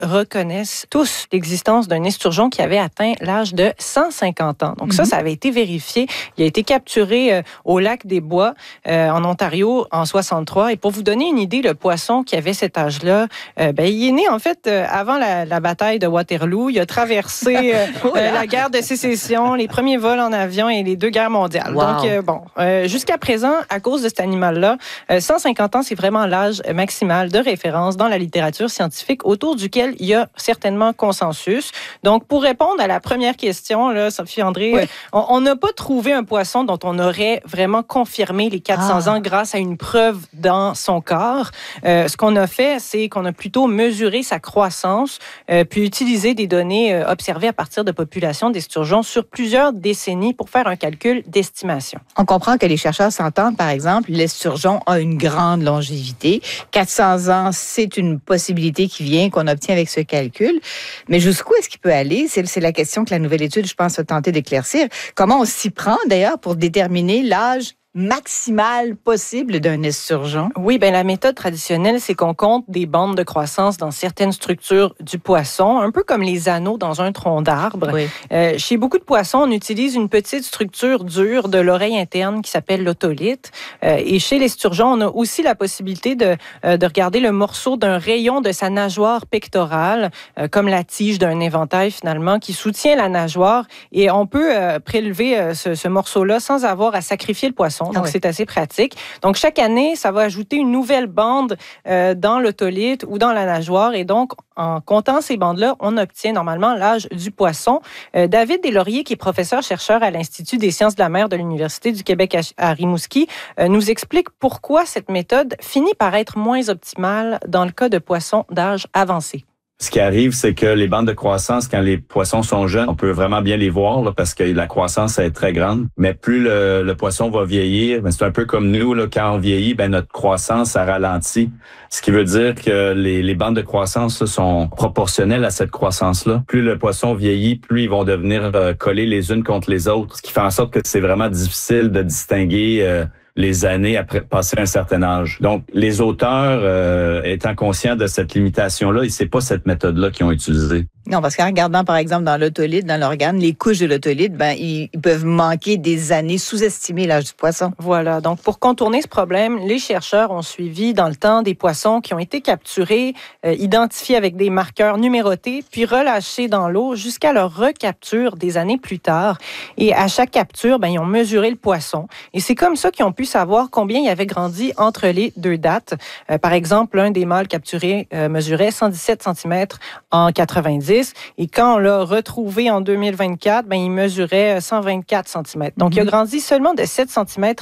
reconnaissent tous l'existence d'un esturgeon qui avait atteint l'âge de 150 ans. Donc ça avait été vérifié. Il a été capturé au lac des Bois, en Ontario, en 63. Et pour vous donner une idée, le poisson qui avait cet âge-là, il est né, en fait, avant la bataille de Waterloo. Il a traversé la guerre de sécession, les premiers vols en avion et les 2 guerres mondiales. Wow. Donc, jusqu'à présent, à cause de cet animal-là, 150 ans, c'est vraiment l'âge maximal de référence dans la littérature scientifique autour duquel il y a certainement consensus. Donc, pour répondre à la première question, là, Sophie-André, on n'a pas trouvé un poisson dont on aurait vraiment confirmé les 400 ans grâce à une preuve dans son corps. Ce qu'on a fait, c'est qu'on a plutôt mesuré sa croissance, puis utilisé des données observées à partir de populations d'esturgeons sur plusieurs décennies pour faire un calcul d'estimation. On comprend que les chercheurs s'entendent, par exemple, l'esturgeon a une grande longévité. 400 ans, c'est une possibilité qui vient, qu'on obtient avec ce calcul. Mais jusqu'où est-ce qu'il peut aller? C'est la question que la nouvelle étude, je pense, a tenté d'éclaircir. Comment on s'y prend, d'ailleurs, pour déterminer l'âge maximal possible d'un esturgeon? Oui, la méthode traditionnelle, c'est qu'on compte des bandes de croissance dans certaines structures du poisson, un peu comme les anneaux dans un tronc d'arbre. Oui. Chez beaucoup de poissons, on utilise une petite structure dure de l'oreille interne qui s'appelle l'otolithe. Et chez l'esturgeon, on a aussi la possibilité de regarder le morceau d'un rayon de sa nageoire pectorale, comme la tige d'un éventail finalement, qui soutient la nageoire. Et on peut prélever ce morceau-là sans avoir à sacrifier le poisson. Donc, c'est assez pratique. Donc, chaque année, ça va ajouter une nouvelle bande dans l'otolithe ou dans la nageoire. Et donc, en comptant ces bandes-là, on obtient normalement l'âge du poisson. David Deslauriers, qui est professeur-chercheur à l'Institut des sciences de la mer de l'Université du Québec à Rimouski, nous explique pourquoi cette méthode finit par être moins optimale dans le cas de poissons d'âge avancé. Ce qui arrive, c'est que les bandes de croissance, quand les poissons sont jeunes, on peut vraiment bien les voir là, parce que la croissance est très grande. Mais plus le poisson va vieillir, c'est un peu comme nous, là, quand on vieillit, notre croissance a ralenti. Ce qui veut dire que les bandes de croissance là, sont proportionnelles à cette croissance-là. Plus le poisson vieillit, plus ils vont devenir collés les unes contre les autres. Ce qui fait en sorte que c'est vraiment difficile de distinguer les années après passer un certain âge. Donc, les auteurs, étant conscients de cette limitation-là, c'est pas cette méthode-là qu'ils ont utilisée. Non, parce qu'en regardant, par exemple, dans l'otolithe, dans l'organe, les couches de l'otolithe, ils peuvent manquer des années, sous-estimer l'âge du poisson. Voilà. Donc, pour contourner ce problème, les chercheurs ont suivi dans le temps des poissons qui ont été capturés, identifiés avec des marqueurs numérotés, puis relâchés dans l'eau jusqu'à leur recapture des années plus tard. Et à chaque capture, ils ont mesuré le poisson. Et c'est comme ça qu'ils ont pu savoir combien il avait grandi entre les 2 dates. Par exemple, l'un des mâles capturés mesurait 117 cm en 90. Et quand on l'a retrouvé en 2024, il mesurait 124 cm. Donc, il a grandi seulement de 7 cm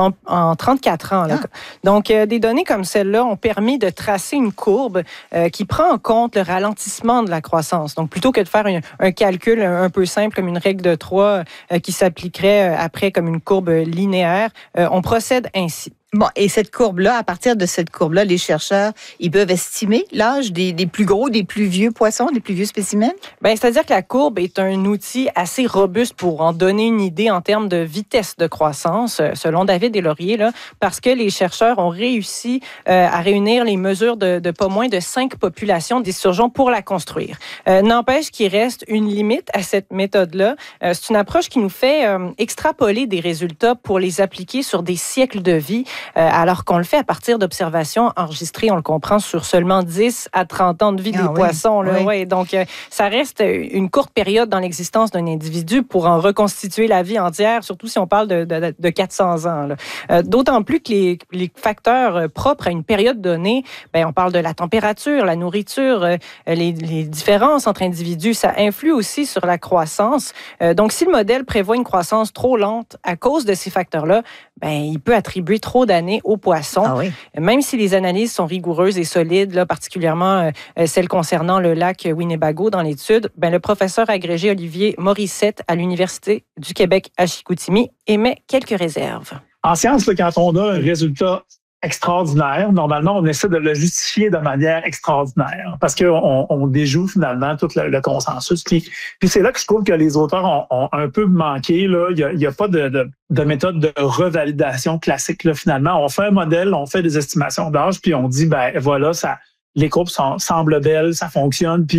en 34 ans. Là. Donc, des données comme celle-là ont permis de tracer une courbe qui prend en compte le ralentissement de la croissance. Donc, plutôt que de faire un calcul un peu simple comme une règle de 3 qui s'appliquerait après comme une courbe linéaire, on procède ainsi. Bon, et cette courbe-là, à partir de cette courbe-là, les chercheurs, ils peuvent estimer l'âge des plus gros, des plus vieux poissons, des plus vieux spécimens? C'est-à-dire que la courbe est un outil assez robuste pour en donner une idée en termes de vitesse de croissance, selon David Deslauriers, là, parce que les chercheurs ont réussi à réunir les mesures de pas moins de 5 populations d'esturgeons pour la construire. N'empêche qu'il reste une limite à cette méthode-là. C'est une approche qui nous fait extrapoler des résultats pour les appliquer sur des siècles de vie, alors qu'on le fait à partir d'observations enregistrées, on le comprend, sur seulement 10 à 30 ans de vie des poissons. Là, oui. ouais. Donc, ça reste une courte période dans l'existence d'un individu pour en reconstituer la vie entière, surtout si on parle de 400 ans. Là. D'autant plus que les facteurs propres à une période donnée, on parle de la température, la nourriture, les différences entre individus, ça influe aussi sur la croissance. Donc, si le modèle prévoit une croissance trop lente à cause de ces facteurs-là, il peut attribuer trop d'années aux poissons. Ah oui. Même si les analyses sont rigoureuses et solides, là, particulièrement celles concernant le lac Winnebago dans l'étude, le professeur agrégé Olivier Morissette à l'Université du Québec à Chicoutimi émet quelques réserves. En science, quand on a un résultat extraordinaire, normalement, on essaie de le justifier de manière extraordinaire parce qu'on déjoue finalement tout le consensus. Puis c'est là que je trouve que les auteurs ont un peu manqué. Là. Il y a pas de méthode de revalidation classique. Là, finalement, on fait un modèle, on fait des estimations d'âge, puis on dit, voilà, les courbes semblent belles, ça fonctionne, puis